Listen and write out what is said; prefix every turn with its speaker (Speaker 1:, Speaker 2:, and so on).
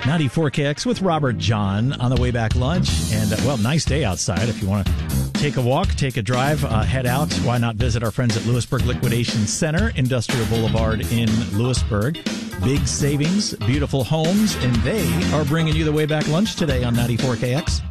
Speaker 1: 94KX with Robert John on the way back lunch. And, nice day outside. If you want to take a walk, take a drive, head out, why not visit our friends at Lewisburg Liquidation Center, Industrial Boulevard in Lewisburg. Big savings, beautiful homes, and they are bringing you the way back lunch today on 94KX.